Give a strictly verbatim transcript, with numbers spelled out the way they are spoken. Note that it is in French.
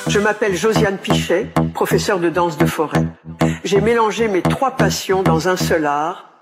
Je m'appelle Josiane Pichet, professeure de danse de forêt. J'ai mélangé mes trois passions dans un seul art,